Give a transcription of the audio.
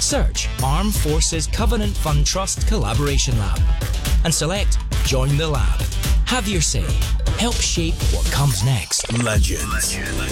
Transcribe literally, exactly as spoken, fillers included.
Search Armed Forces Covenant Fund Trust Collaboration Lab and select Join the Lab. Have your say. Help shape what comes next. Legends. Legends.